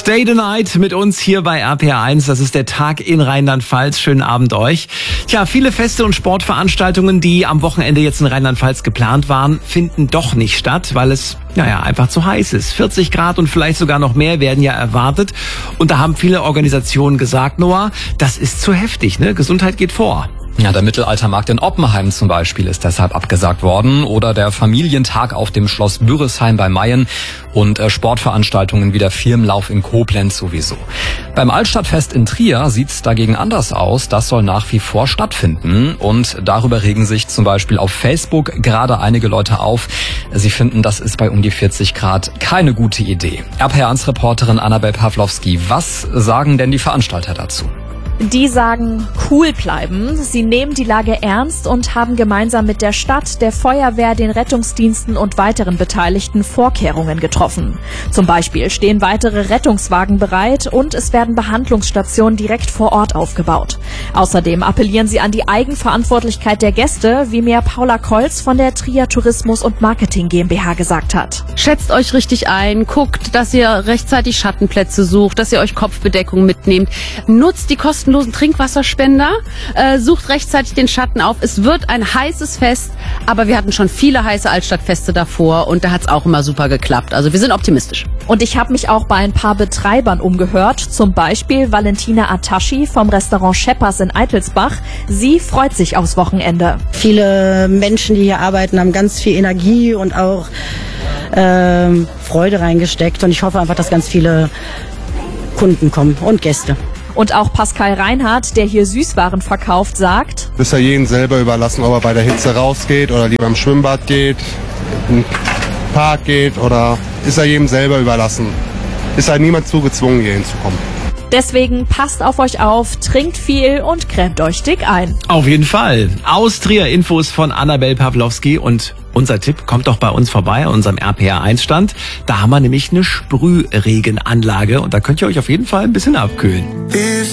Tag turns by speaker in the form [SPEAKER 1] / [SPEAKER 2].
[SPEAKER 1] Stay the Night mit uns hier bei RPR1. Das ist der Tag in Rheinland-Pfalz. Schönen Abend euch. Tja, viele Feste und Sportveranstaltungen, die am Wochenende jetzt in Rheinland-Pfalz geplant waren, finden doch nicht statt, weil es einfach zu heiß ist. 40 Grad und vielleicht sogar noch mehr werden ja erwartet. Und da haben viele Organisationen gesagt, Noah, das ist zu heftig, ne? Gesundheit geht vor.
[SPEAKER 2] Ja, der Mittelaltermarkt in Oppenheim zum Beispiel ist deshalb abgesagt worden oder der Familientag auf dem Schloss Büresheim bei Mayen und Sportveranstaltungen wie der Firmenlauf in Koblenz sowieso. Beim Altstadtfest in Trier sieht's dagegen anders aus. Das soll nach wie vor stattfinden und darüber regen sich zum Beispiel auf Facebook gerade einige Leute auf. Sie finden, das ist bei um die 40 Grad keine gute Idee. RPR1-Reporterin Annabel Pawlowski, was sagen denn die Veranstalter dazu?
[SPEAKER 3] Die sagen, cool bleiben. Sie nehmen die Lage ernst und haben gemeinsam mit der Stadt, der Feuerwehr, den Rettungsdiensten und weiteren Beteiligten Vorkehrungen getroffen. Zum Beispiel stehen weitere Rettungswagen bereit und es werden Behandlungsstationen direkt vor Ort aufgebaut. Außerdem appellieren sie an die Eigenverantwortlichkeit der Gäste, wie mir Paula Kolz von der Trier Tourismus und Marketing GmbH gesagt hat.
[SPEAKER 4] Schätzt euch richtig ein, guckt, dass ihr rechtzeitig Schattenplätze sucht, dass ihr euch Kopfbedeckung mitnehmt, nutzt die kostenlosen Trinkwasserspender, sucht rechtzeitig den Schatten auf. Es wird ein heißes Fest, aber wir hatten schon viele heiße Altstadtfeste davor und da hat es auch immer super geklappt. Also wir sind optimistisch.
[SPEAKER 3] Und ich habe mich auch bei ein paar Betreibern umgehört, zum Beispiel Valentina Ataschi vom Restaurant Scheppers in Eitelsbach. Sie freut sich aufs Wochenende.
[SPEAKER 5] Viele Menschen, die hier arbeiten, haben ganz viel Energie und auch Freude reingesteckt und ich hoffe einfach, dass ganz viele Kunden kommen und Gäste.
[SPEAKER 3] Und auch Pascal Reinhardt, der hier Süßwaren verkauft, sagt:
[SPEAKER 6] Ist ja jedem selber überlassen, ob er bei der Hitze rausgeht oder lieber im Schwimmbad geht, in den Park geht oder ist ja jedem selber überlassen. Ist ja niemand zugezwungen, hier hinzukommen.
[SPEAKER 3] Deswegen passt auf euch auf, trinkt viel und cremt euch dick ein.
[SPEAKER 1] Auf jeden Fall. Aus Trier Infos von Annabel Pawlowski und unser Tipp, kommt doch bei uns vorbei, an unserem RPR1-Stand. Da haben wir nämlich eine Sprühregenanlage und da könnt ihr euch auf jeden Fall ein bisschen abkühlen.